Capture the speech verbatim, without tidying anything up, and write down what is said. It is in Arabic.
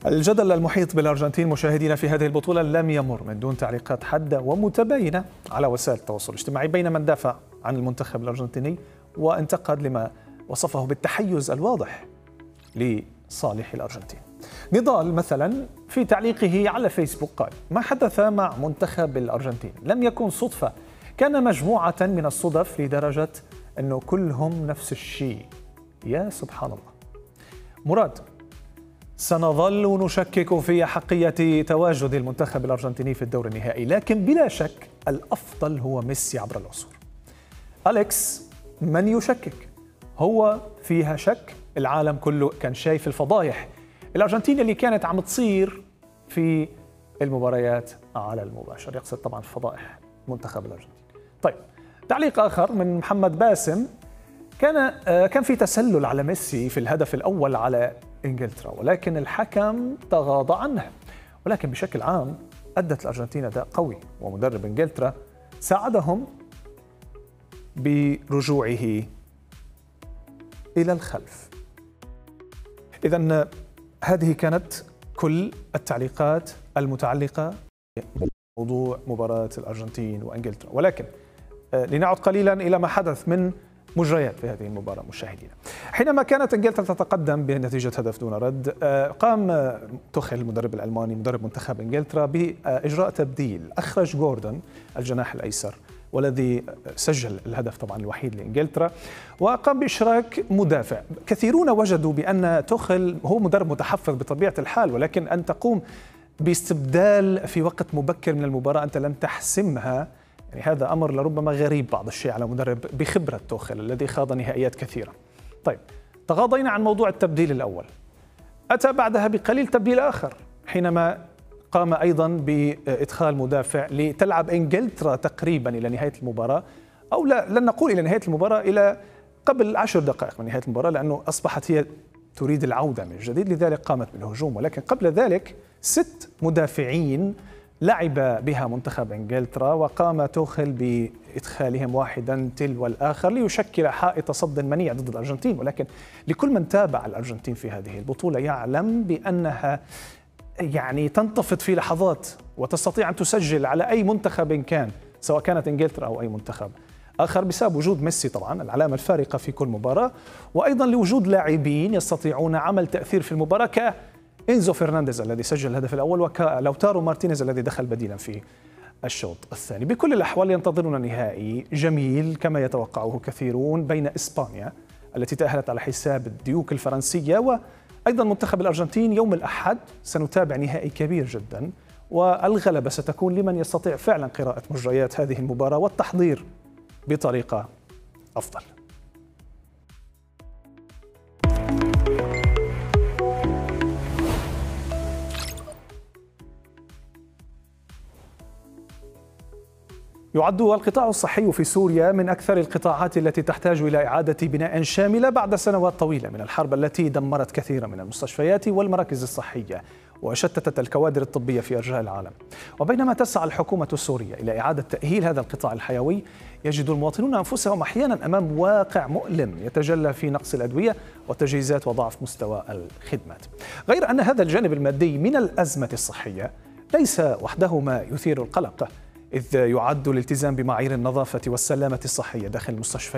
الجدل المحيط بالأرجنتين مشاهدينا في هذه البطولة لم يمر من دون تعليقات حادة ومتباينة على وسائل التواصل الاجتماعي بين من دافع عن المنتخب الأرجنتيني وانتقد لما وصفه بالتحيز الواضح لصالح الأرجنتين. نضال مثلا في تعليقه على فيسبوك قال: ما حدث مع منتخب الأرجنتين لم يكن صدفة، كان مجموعة من الصدف لدرجة أنه كلهم نفس الشيء. يا سبحان الله. مراد: سنظل نشكك في حقية تواجد المنتخب الأرجنتيني في الدور النهائي، لكن بلا شك الأفضل هو ميسي عبر العصور. أليكس: من يشكك؟ هو فيها شك؟ العالم كله كان شايف الفضايح الأرجنتين اللي كانت عم تصير في المباريات على المباشر، يقصد طبعا فضائح منتخب الأرجنتين. طيب، تعليق آخر من محمد باسم: كان كان في تسلل على ميسي في الهدف الأول على إنجلترا، ولكن الحكم تغاضى عنه. ولكن بشكل عام أدت الأرجنتين أداء قوي، ومدرب إنجلترا ساعدهم برجوعه إلى الخلف. إذن هذه كانت كل التعليقات المتعلقة بموضوع مباراة الأرجنتين وإنجلترا، ولكن لنعد قليلا إلى ما حدث من مجريات في هذه المباراة مشاهدينا. حينما كانت إنجلترا تتقدم بنتيجة هدف دون رد، قام توخيل المدرب الألماني مدرب منتخب إنجلترا بإجراء تبديل. أخرج جوردن الجناح الأيسر والذي سجل الهدف طبعا الوحيد لإنجلترا، وقام بإشراك مدافع. كثيرون وجدوا بأن توخيل هو مدرب متحفظ بطبيعة الحال، ولكن أن تقوم باستبدال في وقت مبكر من المباراة أنت لم تحسمها، يعني هذا أمر لربما غريب بعض الشيء على مدرب بخبرة توخيل الذي خاض نهائيات كثيرة. طيب، تغاضينا عن موضوع التبديل الأول. أتى بعدها بقليل تبديل آخر، حينما قام أيضا بإدخال مدافع لتلعب إنجلترا تقريبا إلى نهاية المباراة، أو لا لن نقول إلى نهاية المباراة، إلى قبل عشر دقائق من نهاية المباراة، لأنه أصبحت هي تريد العودة من جديد، لذلك قامت بالهجوم. ولكن قبل ذلك ست مدافعين لعب بها منتخب إنجلترا، وقام توخيل بإدخالهم واحدا تلو الآخر ليشكل حائط صد منيع ضد الأرجنتين. ولكن لكل من تابع الأرجنتين في هذه البطولة يعلم بأنها يعني تنتفض في لحظات وتستطيع أن تسجل على أي منتخب كان، سواء كانت إنجلترا أو أي منتخب آخر، بسبب وجود ميسي طبعا العلامة الفارقة في كل مباراة، وأيضا لوجود لاعبين يستطيعون عمل تأثير في المباراة كإنزو فرنانديز الذي سجل الهدف الأول، وكلاوتارو مارتينيز الذي دخل بديلا في الشوط الثاني. بكل الأحوال ينتظرنا نهائي جميل كما يتوقعه كثيرون بين إسبانيا التي تأهلت على حساب الديوك الفرنسية وأيضا منتخب الأرجنتين. يوم الأحد سنتابع نهائي كبير جدا، والغلبة ستكون لمن يستطيع فعلا قراءة مجريات هذه المباراة والتحضير بطريقة أفضل. يعد القطاع الصحي في سوريا من أكثر القطاعات التي تحتاج إلى إعادة بناء شاملة بعد سنوات طويلة من الحرب التي دمرت كثيرا من المستشفيات والمراكز الصحية وشتتت الكوادر الطبية في أرجاء العالم. وبينما تسعى الحكومة السورية إلى إعادة تأهيل هذا القطاع الحيوي، يجد المواطنون أنفسهم أحيانا أمام واقع مؤلم يتجلى في نقص الأدوية والتجهيزات وضعف مستوى الخدمات. غير أن هذا الجانب المادي من الأزمة الصحية ليس وحده ما يثير القلق، إذ يعد الالتزام بمعايير النظافة والسلامة الصحية داخل المستشفى